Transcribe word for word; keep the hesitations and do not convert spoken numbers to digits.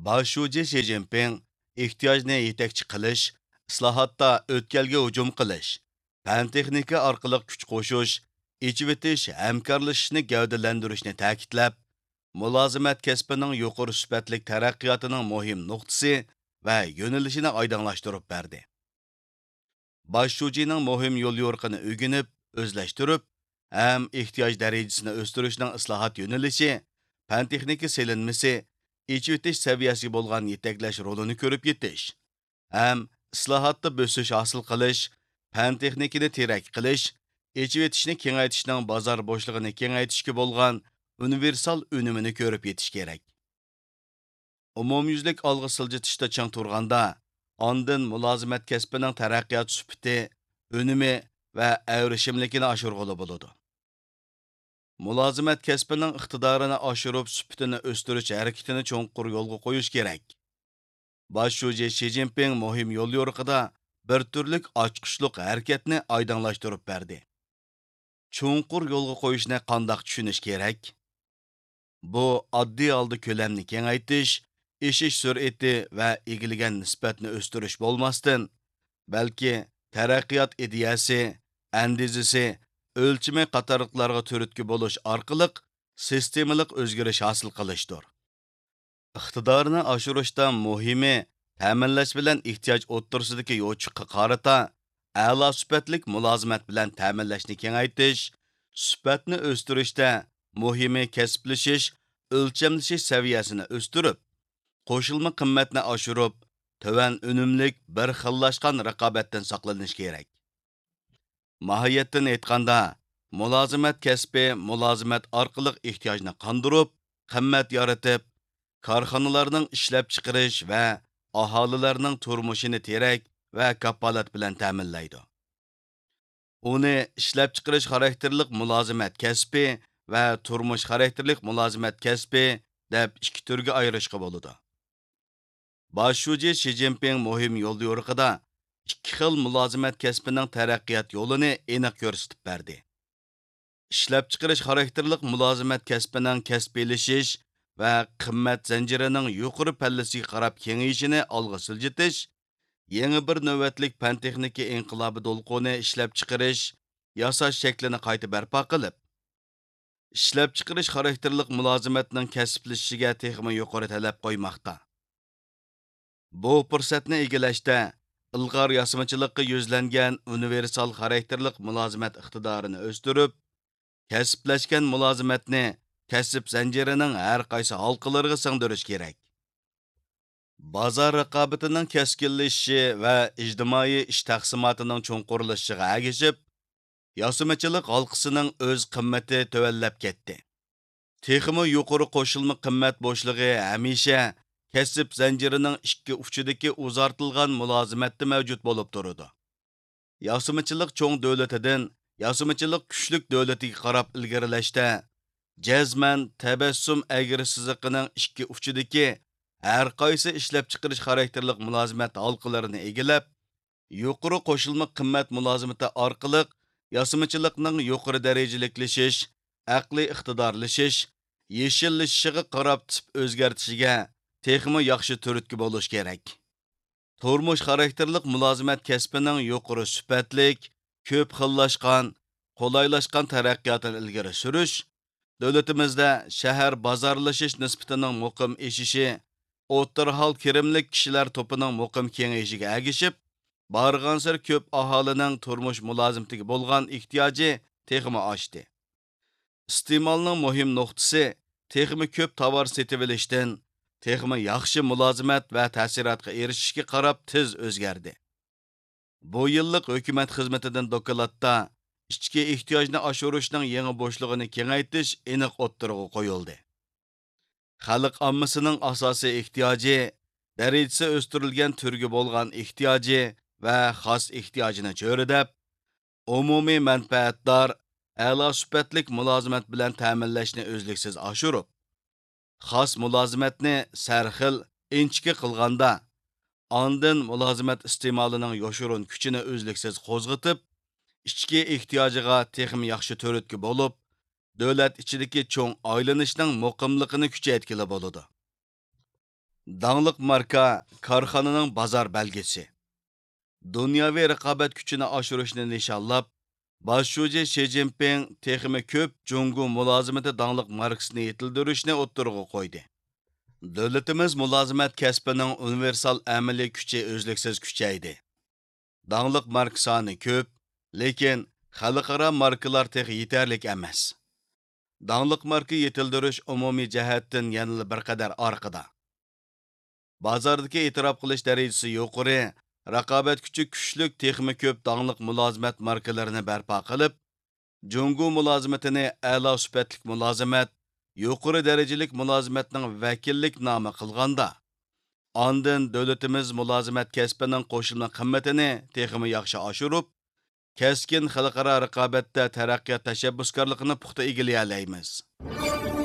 Başçı Xi Jinping ehtiyojni yetakchi qilish, islohotda o'tkalga hujum qilish, fan texnika orqali kuch qo'shish, echivitish, hamkorlashishni gavdalantirishni ta'kidlab, mulozimat kasbining yuqori sifatli taraqqiyotining muhim nuqtasi va yo'nalishini oydinlashtirib berdi. Başçıning muhim yo'l yo'riqini o'rganib, o'zlashtirib, ham ehtiyoj darajasini o'stirishning islohot yo'nalishi, fan texnika selinmasi, echivitish saviyasiga bo'lgan yetaklash rolini ko'rib yetish, ham islohotda bosish hosil qilish, fan texnikani terak qilish, echivitishni kengaytishning bozor bo'shlig'ini kengaytishga bo'lgan universal unumini ko'rib yetish kerak. Umumyuzlik olg'a siljitishda chang turganda, ondan mulozimat kasbining taraqqiyot sufati, unumi va avrishimlikini oshirg'ili bo'ladi. Mulozimat kasbining iqtidorini oshirib, sifatini o'stirish harakatini cho'nqur yo'lga qo'yish kerak. Başçı Xi Jinping muhim yo'l yo'riqida bir turlik ochqishliq harakatni oydinlashtirib berdi. Cho'nqur yo'lga qo'yishni qandoq tushunish kerak? Bu oddiy holda ko'lamni kengaytirish, eshish sur'ati va egilgan nisbatni o'stirish bo'lmasdan, balki taraqqiyot ideyasi, andizisi, o'lchimi qatorliqlarga turtki bo'lish orqali sistemalik o'zgarish hosil qilishdir. Iqtidorini oshirishda muhimi ta'minlash bilan ehtiyoj o'ttirsidagi yo'chiqqa qarata a'lo sifatlik mulozimat bilan ta'minlashni kengaytirish, sifatni o'stirishda muhimi kasblashish, o'lchamlashish saviyasini o'stirib, qo'shilma qimmatni oshirib, tuvan unumlik bir xillashgan raqobatdan saqlanish kerak. Mohiyatdan aytganda, mulozimat kasbi mulozimat orqali ehtiyojni qondirib, qimmat yaratib, korxonalarning ishlab chiqarish va aholilarning turmushini terak va kapolat bilan ta'minlaydi. Uni ishlab chiqarish xarakterlik mulozimat kasbi va turmush xarakterlik mulozimat kasbi deb ikki turga ayirishga bo'ladi. Başçı Xi Jinping muhim yo'l yo'riqida ikki xil mulozimat kasbining taraqqiyot yo'lini aniq ko'rsatib berdi. Ishlab chiqarish xarakterlik mulozimat kasbining kasbiylashish va qimmat zanjirining yuqori pallasiga qarab kengayishini olg'a siljitish, yangi bir navbatlik fan texnika inqilobi to'lqini ishlab chiqarish, yasash shaklini qayta barpo qilib, ishlab chiqarish xarakterlik mulozimatning kasblashishiga texmi yuqori talab qo'ymoqda. Bu fursatni egallashda ilg'or yasamachilikqa yuzlangan universal xarakterlik mulozimat iqtidorini o'stirib, kasblashgan mulozimatni kasb zanjirining har qaysi halqalariga singdirish kerak. Bozor raqobatining keskinlashishi va ijtimoiy ish taqsimotining cho'nqurlashishiga agishib, yasamachilik halqasining o'z qimmati tuvallab ketdi. Texmi yuqori qo'shilma qimmat bo'shlig'i hamisha kasb zanjirining ikki uchidagi uzartilgan mulozimatda mavjud bo'lib turadi. Yasamachilik cho'ng davlatidan yasamachilik kuchlik davlatiga qarab ilgarilashda jazman tabassum agri siziqining ikki uchidagi har qaysi ishlab chiqarish xarakterlik mulozimat halqalarini egallab, yuqori qo'shilma qimmat mulozimati orqali yasamachilikning yuqori darajalilashish, aqliy iqtidorlashish, yeshillashishiga qarab tip o'zgartishiga texmi yaxshi turtki bo'lish kerak. Turmush xarakterlik mulozimat kasbining yuqori sifatlik, ko'p xillashgan, qulaylashgan taraqqiyotini ilgari surish, davlatimizda shahar bozorlashish nisbatining muqim eshishi, o'rta hol kirimlik kishilar to'pining muqim kengayishiga agishib, borgansir ko'p aholining turmush mulozimatiga bo'lgan ehtiyoji texmi oshdi. Iste'molning muhim nuqtasi texmi ko'p tovar setib olishdan texmi yaxshi mulozimat va ta'sirotga erishishga qarab tez o'zgardi. Bu yillik hukumat xizmatidan dokladda ichki ehtiyojni oshirishning yangi bo'shlig'ini kengaytirish aniq o'ttirg'a qo'yildi. Xalq ommasining asosiy ehtiyoji, darajasi o'stirilgan turga bo'lgan ehtiyoji va xos ehtiyojini cho'ridab, umumiy manfaatdor, a'lo sifatlik mulozimat bilan ta'minlashni o'zliksiz oshirib, xos mulozimatni sarxil inchki qilganda, ondan mulozimat iste'molining yoshurun kuchini o'zliksiz qo'zg'itib, ichki ehtiyojiga texmi yaxshi turtki bo'lib, davlat ichidagi cho'ng aylanishning muqimligini kuchaytirgili bo'ladi. Dаңlıq marka korxonaning bozor belgisi. Dunyoviy raqobat kuchini oshirishni nishonlab, bosh shoji Shi Jinping texmi ko'p Jungo mulozimati dаңlıq markasini yetildirishni o'ttirg'a qo'ydi. Davlatimiz mulozimat kasbining universal amaliy kuchi o'zliksiz kuchaydi. Dаңlıq marka soni ko'p, lekin xalqaro markalar tex yetarlik emas. Dаңlıq marka yetildirish umumiy jihatdan yanada bir qadar orqada. Bozordagi e'tirof qilish darajasi yuqori, raqobat kuchi kuchlik texmi ko'p dаңlıq mulozimat markalarini barpo qilib, Jungo mulozimatini a'lo sifatli mulozimat, yuqori darajalik mulozimatning vakillik nomi qilganda, ondan davlatimiz mulozimat kasbining qo'shimcha qimmatini texmi yaxshi oshirib, keskin xalqaro raqobatda taraqqiyot tashabbuskorligini puxta egallay olamiz.